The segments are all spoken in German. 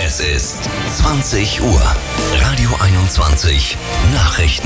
Es ist 20 Uhr. Radio 21 Nachrichten.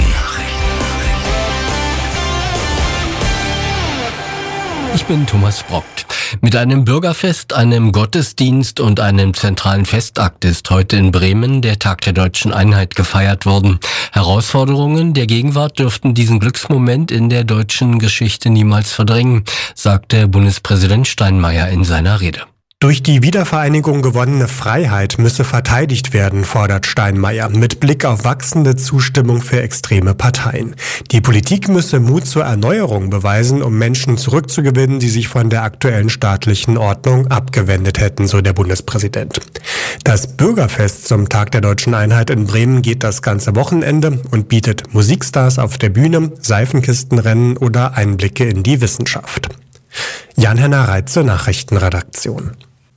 Ich bin Thomas Brockt. Mit einem Bürgerfest, einem Gottesdienst und einem zentralen Festakt ist heute in Bremen der Tag der Deutschen Einheit gefeiert worden. Herausforderungen der Gegenwart dürften diesen Glücksmoment in der deutschen Geschichte niemals verdrängen, sagte Bundespräsident Steinmeier in seiner Rede. Durch die Wiedervereinigung gewonnene Freiheit müsse verteidigt werden, fordert Steinmeier, mit Blick auf wachsende Zustimmung für extreme Parteien. Die Politik müsse Mut zur Erneuerung beweisen, um Menschen zurückzugewinnen, die sich von der aktuellen staatlichen Ordnung abgewendet hätten, so der Bundespräsident. Das Bürgerfest zum Tag der Deutschen Einheit in Bremen geht das ganze Wochenende und bietet Musikstars auf der Bühne, Seifenkistenrennen oder Einblicke in die Wissenschaft. Jan-Henner Reitze, Nachrichtenredaktion.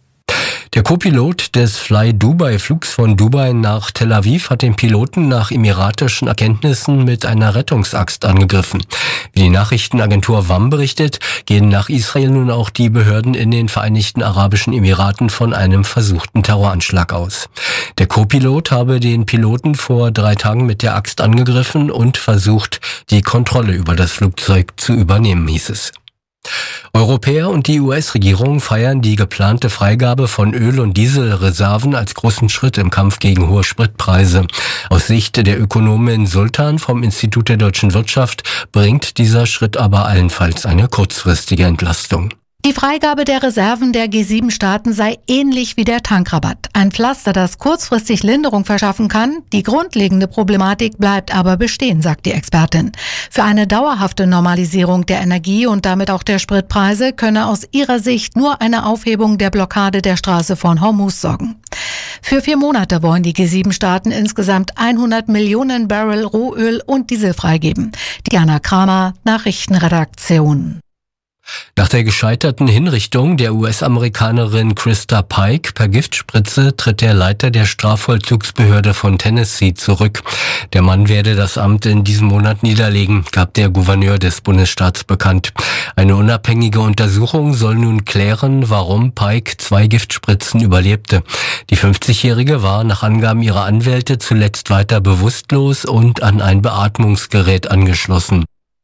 Der Co-Pilot des Fly-Dubai-Flugs von Dubai nach Tel Aviv hat den Piloten nach emiratischen Erkenntnissen mit einer Rettungsaxt angegriffen. Wie die Nachrichtenagentur WAM berichtet, gehen nach Israel nun auch die Behörden in den Vereinigten Arabischen Emiraten von einem versuchten Terroranschlag aus. Der Co-Pilot habe den Piloten vor 3 Tagen mit der Axt angegriffen und versucht, die Kontrolle über das Flugzeug zu übernehmen, hieß es. Europäer und die US-Regierung feiern die geplante Freigabe von Öl- und Dieselreserven als großen Schritt im Kampf gegen hohe Spritpreise. Aus Sicht der Ökonomin Sultan vom Institut der deutschen Wirtschaft bringt dieser Schritt aber allenfalls eine kurzfristige Entlastung. Die Freigabe der Reserven der G7-Staaten sei ähnlich wie der Tankrabatt. Ein Pflaster, das kurzfristig Linderung verschaffen kann. Die grundlegende Problematik bleibt aber bestehen, sagt die Expertin. Für eine dauerhafte Normalisierung der Energie und damit auch der Spritpreise könne aus ihrer Sicht nur eine Aufhebung der Blockade der Straße von Hormuz sorgen. Für 4 Monate wollen die G7-Staaten insgesamt 100 Millionen Barrel Rohöl und Diesel freigeben. Diana Kramer, Nachrichtenredaktion. Nach der gescheiterten Hinrichtung der US-Amerikanerin Krista Pike per Giftspritze tritt der Leiter der Strafvollzugsbehörde von Tennessee zurück. Der Mann werde das Amt in diesem Monat niederlegen, gab der Gouverneur des Bundesstaats bekannt. Eine unabhängige Untersuchung soll nun klären, warum Pike 2 Giftspritzen überlebte. Die 50-Jährige war nach Angaben ihrer Anwälte zuletzt weiter bewusstlos und an ein Beatmungsgerät angeschlossen.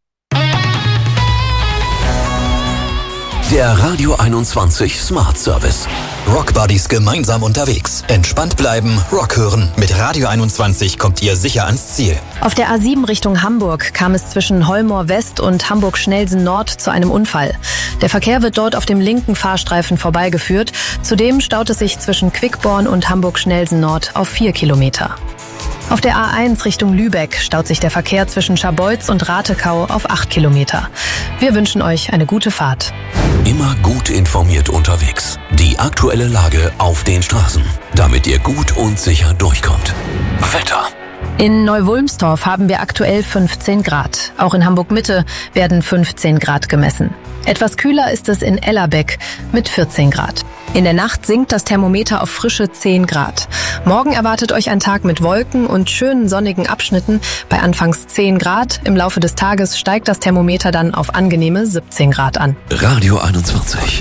Der Radio 21 Smart Service. Rock Buddies gemeinsam unterwegs. Entspannt bleiben, Rock hören. Mit Radio 21 kommt ihr sicher ans Ziel. Auf der A7 Richtung Hamburg kam es zwischen Holmor West und Hamburg-Schnelsen Nord zu einem Unfall. Der Verkehr wird dort auf dem linken Fahrstreifen vorbeigeführt. Zudem staut es sich zwischen Quickborn und Hamburg-Schnelsen Nord auf 4 Kilometer. Auf der A1 Richtung Lübeck staut sich der Verkehr zwischen Scharbeutz und Ratekau auf 8 Kilometer. Wir wünschen euch eine gute Fahrt. Immer gut informiert unterwegs. Die aktuelle Lage auf den Straßen, damit ihr gut und sicher durchkommt. Wetter. In Neu-Wulmstorf haben wir aktuell 15 Grad. Auch in Hamburg-Mitte werden 15 Grad gemessen. Etwas kühler ist es in Ellerbeck mit 14 Grad. In der Nacht sinkt das Thermometer auf frische 10 Grad. Morgen erwartet euch ein Tag mit Wolken und schönen sonnigen Abschnitten bei anfangs 10 Grad. Im Laufe des Tages steigt das Thermometer dann auf angenehme 17 Grad an. Radio 21.